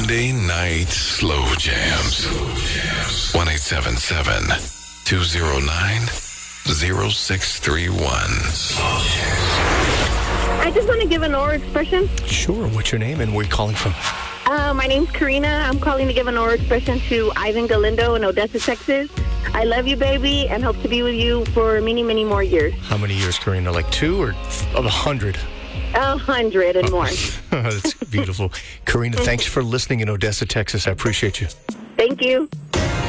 Monday Night Slow Jams. 1-877-209-0631. I just want to give an oral expression. Sure. What's your name and where are you calling from? My name's Karina. I'm calling to give an oral expression to Ivan Galindo in Odessa, Texas. I love you, baby, and hope to be with you for many, many more years. How many years, Karina? Like 2 or 100? 100 and more. That's beautiful. Karina, thanks for listening in Odessa, Texas. I appreciate you. Thank you.